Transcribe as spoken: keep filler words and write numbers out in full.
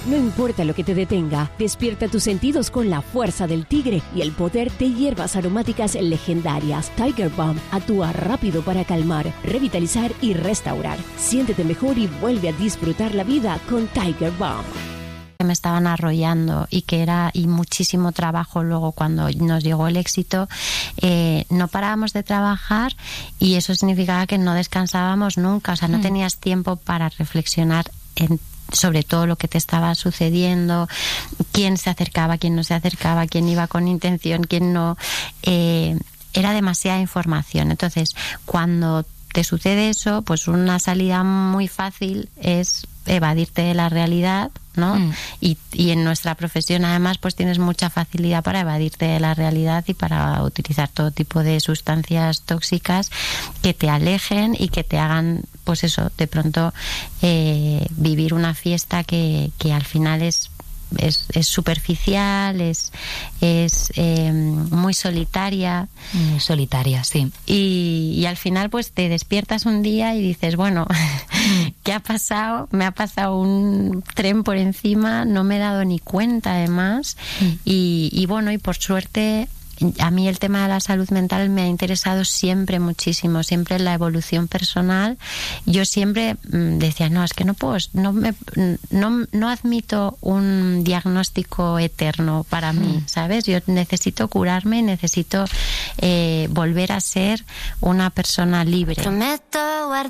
No importa lo que te detenga, despierta tus sentidos con la fuerza del tigre y el poder de hierbas aromáticas legendarias. Tiger Balm actúa rápido para calmar, revitalizar y restaurar. Siéntete mejor y vuelve a disfrutar la vida con Tiger Balm. Que me estaban arrollando y que era y muchísimo trabajo. Luego cuando nos llegó el éxito eh, no parábamos de trabajar y eso significaba que no descansábamos nunca, o sea, no mm. tenías tiempo para reflexionar en sobre todo lo que te estaba sucediendo, quién se acercaba, quién no se acercaba, quién iba con intención, quién no. Eh, era demasiada información. Entonces, cuando te sucede eso, pues una salida muy fácil es evadirte de la realidad, ¿no? Mm. Y, y en nuestra profesión además pues tienes mucha facilidad para evadirte de la realidad y para utilizar todo tipo de sustancias tóxicas que te alejen y que te hagan pues eso, de pronto eh, vivir una fiesta que, que al final es es, es superficial, es, es eh, muy solitaria. Muy solitaria, sí. Y, y al final pues te despiertas un día y dices, bueno, ¿qué ha pasado? Me ha pasado un tren por encima, no me he dado ni cuenta además. Mm. Y, y bueno, y por suerte a mí el tema de la salud mental me ha interesado siempre muchísimo, siempre la evolución personal. Yo siempre decía, no, es que no puedo, no, me, no, no admito un diagnóstico eterno para mí, ¿sabes? Yo necesito curarme, necesito eh, volver a ser una persona libre. Prometo